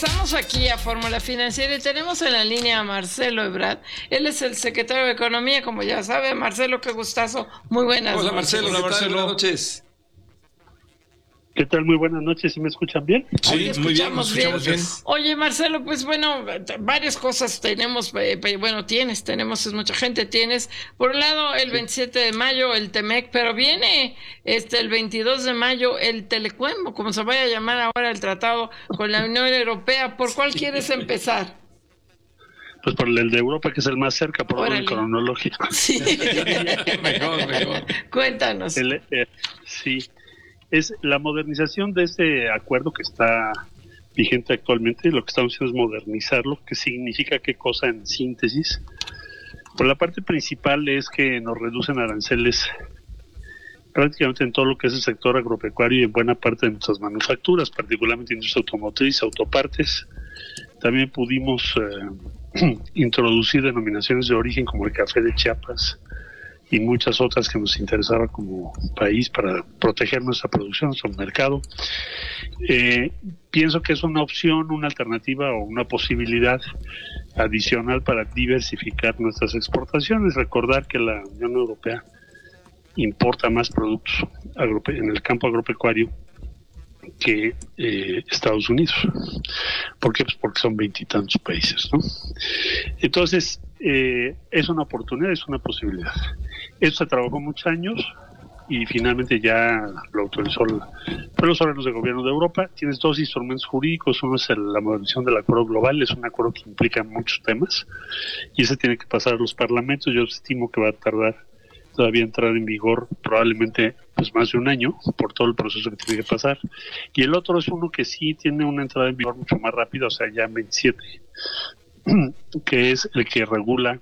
Estamos aquí a Fórmula Financiera y tenemos en la línea a Marcelo Ebrard. Él es el secretario de Economía, como ya sabe. Marcelo, qué gustazo. Muy buenas noches. Hola Marcelo, buenas noches. ¿Qué tal? Muy buenas noches, ¿sí me escuchan bien? Sí, muy bien, nos escuchamos bien. Oye, Marcelo, pues bueno, varias cosas tenemos, tenemos mucha gente, por un lado el 27 de mayo el TEMEC, pero viene el 22 de mayo el Telecuem, como se vaya a llamar ahora el tratado con la Unión Europea. ¿Por cuál quieres empezar? Pues por el de Europa, que es el más cerca, por orden cronológico. Sí. mejor. Cuéntanos. Sí. Es la modernización de este acuerdo que está vigente actualmente. Lo que estamos haciendo es modernizarlo. ¿Qué significa qué cosa en síntesis? Por la parte principal es que nos reducen aranceles prácticamente en todo lo que es el sector agropecuario y en buena parte de nuestras manufacturas, particularmente industria automotriz, autopartes. También pudimos introducir denominaciones de origen como el café de Chiapas y muchas otras que nos interesaba como país para proteger nuestra producción, nuestro mercado. Pienso que es una opción, una alternativa o una posibilidad adicional para diversificar nuestras exportaciones. Recordar que la Unión Europea importa más productos en el campo agropecuario que Estados Unidos. ¿Por qué? Pues porque son 20 y tantos países, ¿no? Entonces, es una oportunidad, es una posibilidad. Esto se trabajó muchos años y finalmente ya lo autorizó los órganos de gobierno de Europa. Tienes dos instrumentos jurídicos. Uno es la modernización del acuerdo global, es un acuerdo que implica muchos temas y ese tiene que pasar a los parlamentos. Yo estimo que va a tardar todavía entrar en vigor probablemente pues más de un año por todo el proceso que tiene que pasar. Y el otro es uno que sí tiene una entrada en vigor mucho más rápida, o sea, ya en 27, que es el que regula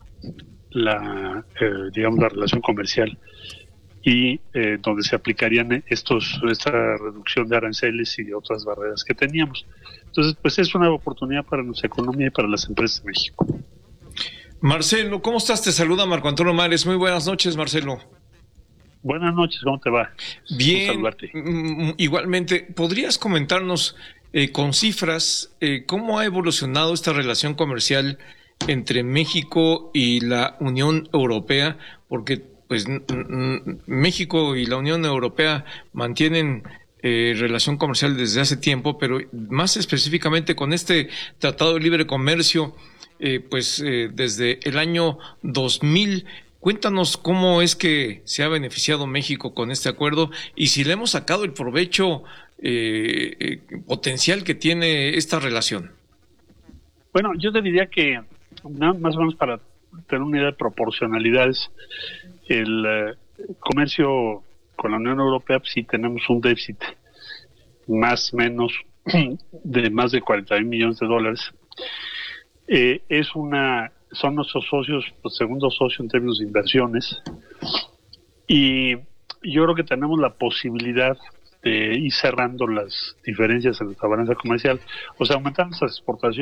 la relación comercial y donde se aplicarían esta reducción de aranceles y de otras barreras que teníamos. Entonces, pues es una oportunidad para nuestra economía y para las empresas de México. Marcelo, ¿cómo estás? Te saluda Marco Antonio Mares. Muy buenas noches, Marcelo. Buenas noches, ¿cómo te va? Bien, igualmente. ¿Podrías comentarnos con cifras cómo ha evolucionado esta relación comercial entre México y la Unión Europea? Porque pues México y la Unión Europea mantienen relación comercial desde hace tiempo, pero más específicamente con este Tratado de Libre Comercio, desde el año 2000. Cuéntanos cómo es que se ha beneficiado México con este acuerdo y si le hemos sacado el provecho potencial que tiene esta relación. Bueno, yo te diría que más o menos para tener una idea de proporcionalidades, el comercio con la Unión Europea, pues sí tenemos un déficit más o menos de más de 40 mil millones de dólares. Son nuestros socios, los segundos socios en términos de inversiones, y yo creo que tenemos la posibilidad de ir cerrando las diferencias en nuestra balanza comercial, o sea, aumentar nuestras exportaciones